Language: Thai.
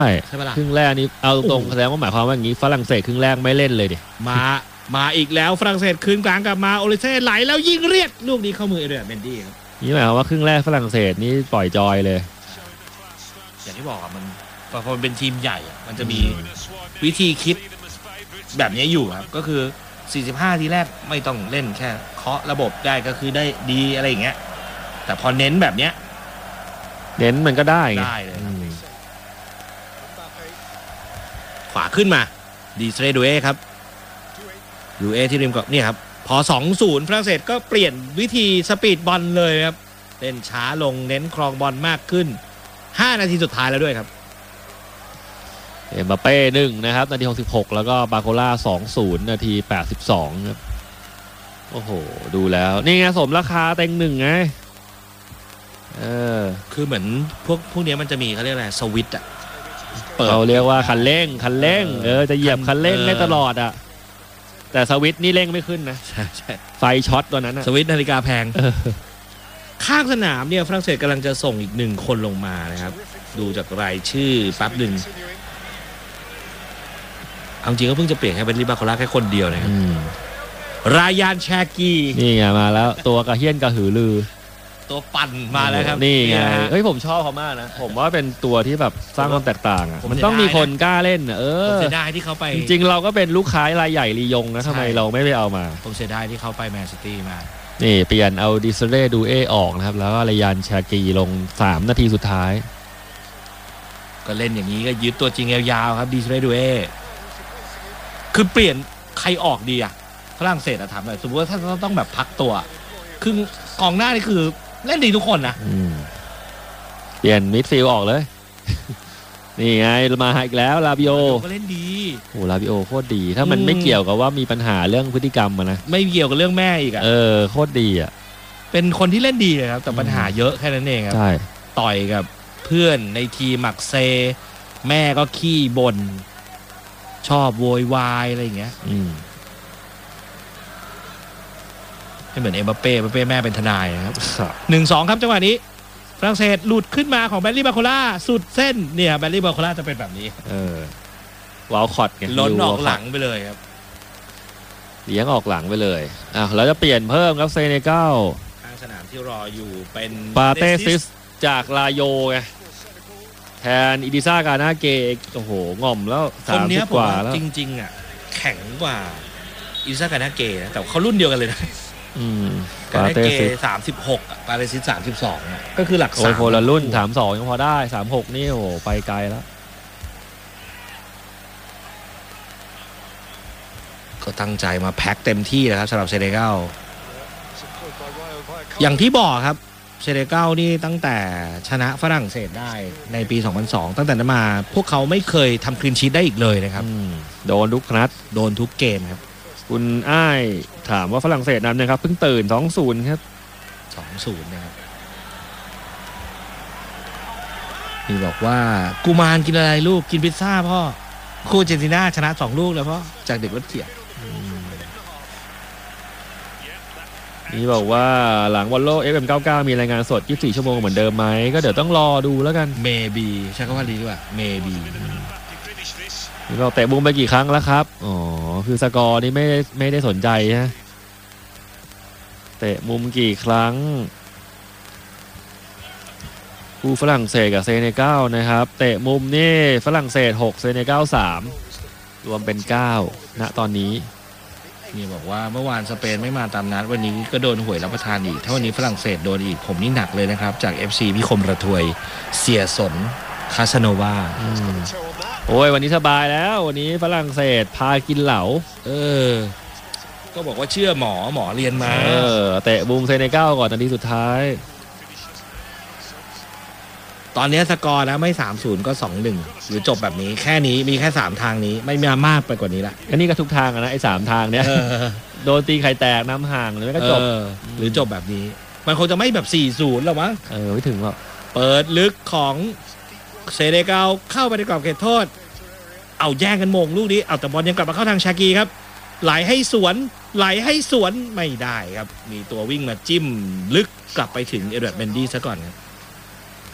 ใช่ไหมล่ะครึ่งแรกนี้เอาตรงแสดงว่าหมายความว่าอย่างนี้ฝรั่งเศสครึ่งแรกไม่เล่นเลยดิมาอีกแล้วฝรั่งเศสคืนกลางกลับมาโอลิเซ่ไหลแล้วยิงเรียกลูกนี้เข้ามือเอเดรียนเมนดี้ครับนี่หมายความว่าครึ่งแรกฝรั่งเศสนี่ปล่อยจอยเลยอย่างที่บอกอะมันพอมันเป็นทีมใหญ่มันจะมีวิธีคิดแบบนี้อยู่ครับก็คือ45ทีแรกไม่ต้องเล่นแค่เคาะระบบได้ก็คือได้ดีอะไรอย่างเงี้ยแต่พอเน้นแบบเนี้ยเน้นมันก็ได้เลยขวาขึ้นมาดีเซดูเอครับดูเอที่ริมกรอบนี่ครับพอ 2-0 ฝรั่งเศสก็เปลี่ยนวิธีสปีดบอลเลยครับเล่นช้าลงเน้นครองบอลมากขึ้น5นาทีสุดท้ายแล้วด้วยครับเอ็มบัปเป้1นะครับนาที66แล้วก็บาโคล่า2-0นาที82ครับโอ้โหดูแล้วนี่ไงสมราคาเต็ง1ไงคือเหมือนพวกนี้มันจะมีเขาเรียกอะไรสวิตช์อ่ะเราเรียกว่าคันเร่งจะเหยียบคันเร่งได้ตลอดอ่ะแต่สวิตช์นี่เร่งไม่ขึ้นนะใช่ไฟช็อตตัวนั้นนะสวิตช์นาฬิกาแพงข้างสนามเนี่ยฝรั่งเศสกำลังจะส่งอีก1คนลงมานะครับดูจากรายชื่อแป๊บหนึ่งเอาจริงก็เพิ่งจะเปลี่ยนแค่เป็นลิบาโคล่าแค่คนเดียวนะครับรายานแชกีนี่ไงมาแล้วตัวกระเฮี้ยนกระหือรือตัวปั่นมาแล้วครับนี่ไงเฮ้ยผมชอบเขามากนะผมว่าเป็นตัวที่แบบสร้างความแตกต่างอ่ะมันต้องมีคนกล้าเล่นผมเสียดายที่เขาไปจริงๆเราก็เป็นลูกค้ารายใหญ่ลียงนะทำไมเราไม่ไปเอามาผมเสียดายที่เขาไปแมนซิตี้มานี่เปลี่ยนเอาดิสเรดูเอออกนะครับแล้วก็รายานแชกีลง3นาทีสุดท้ายก็เล่นอย่างนี้ก็ยึดตัวจริงยาวๆครับดิสเรดูเอคือเปลี่ยนใครออกดีอะฝรั่งเศสถามหน่อยสมมติว่าถ้าต้องแบบพักตัวคือกองหน้านี่คือเล่นดีทุกคนนะเปลี่ยนมิดฟิลด์ออกเลยนี่ไงมาอีกแล้วลาบิโอก็เล่นดีโอ้ลาบิโอโคตรดีถ้ามันไม่เกี่ยวกับว่ามีปัญหาเรื่องพฤติกรรมนะไม่เกี่ยวกับเรื่องแม่อีกอะโคตรดีอะเป็นคนที่เล่นดีเลยครับแต่ปัญหาเยอะแค่นั้นเองครับใช่ต่อยกับเพื่อนในทีมมักเซแม่ก็ขี้บ่นชอบโวยวายอะไรอย่างเงี้ยไม่เหมือนเอ็มบัปเป้แม่เป็นทนายครับ1-2ครับจังหวะนี้ฝรั่งเศสหลุดขึ้นมาของแบลลี่บาโคล่าสุดเส้นเนี่ยแบลลี่บาโคล่าจะเป็นแบบนี้วอลคอตไงล้นออกหลังไปเลยครับเลี้ยงออกหลังไปเลยเราจะเปลี่ยนเพิ่มครับเซเนกัลข้างสนามที่รออยู่เป็นปาเตซิสจากลาโยไงแทนอิดิซ่ากานาเกะโอ้โหง่อมแล้ว30 กว่าแล้วจริงๆอ่ะแข็งกว่าอิดิซ่ากานาเกะนะแต่เขารุ่นเดียวกันเลยนะกานาเกะ36ปาเตซิส32ก็คือหลัก3 คนละรุ่น32ยังพอได้36นี่โอ้ไปไกลแล้วก็ตั้งใจมาแพ็คเต็มที่นะครับสำหรับเซเนกัลอย่างที่บอกครับเซเนกัลนี่ตั้งแต่ชนะฝรั่งเศสได้ในปี2002ตั้งแต่นั้นมาพวกเขาไม่เคยทำคลีนชีทได้อีกเลยนะครับโดนทุกนัดโดนทุกเกมครับคุณอ้ายถามว่าฝรั่งเศสนั้นนะครับเพิ่งตื่น 2-0 ครับ 2-0 นะครับนี่บอกว่ากูมารกินอะไรลูกกินพิซซ่าพ่อคู่เจนติน่าชนะ2 ลูกแล้วพ่อจากเด็กวัดเขียดนี่บอกว่าหลังวอลโล่ FM99 มีรายงานสด24 ชั่วโมงเหมือนเดิมไหมก็เดี๋ยวต้องรอดูแล้วกัน maybe ใช่คำว่าดีกว่า maybe นี่เราเตะมุมไปกี่ครั้งแล้วครับคือสกอร์นี่ไม่ได้สนใจนะเตะมุมกี่ครั้งคู่ฝรั่งเศสกับเซเนกัลนะครับเตะมุมนี่ฝรั่งเศส6เซเนกัล3รวมเป็น9ณตอนนี้นี่บอกว่าเมื่อวานสเปนไม่มาตามนัดวันนี้ก็โดนหวยรับประทานอีกถ้าวันนี้ฝรั่งเศสโดนอีกผมนี่หนักเลยนะครับจาก FC พิคมระทวยเสียสนคาสโนวาโอ้ยวันนี้สบายแล้ววันนี้ฝรั่งเศสพากินเหลาก็บอกว่าเชื่อหมอเรียนมาเตะมุมเซเนกัลก่อนนาทีสุดท้ายตอนนี้สกอร์นะไม่ 3-0 ก็ 2-1 หรือจบแบบนี้แค่นี้มีแค่3ทางนี้ไม่มีมากไปกว่านี้ละอันนี้ก็ทุกทางนะไอ้3ทางเนี้ยโดนตีไข่แตกน้ำห่างหรือไม่ก็จบหรือจบแบบนี้มันคงจะไม่แบบ 4-0 หรอกมั้งไม่ถึงหรอกเปิดลึกของเซเนกัลเข้าไปในกรอบเขตโทษเอาแย่งกันมงลูกนี้เอาแต่บอลยังกลับมาเข้าทางชากีครับไหลให้สวนไม่ได้ครับมีตัววิ่งมาจิ้มลึกกลับไปถึงเอเดรียนเมนดี้ซะก่อนครับ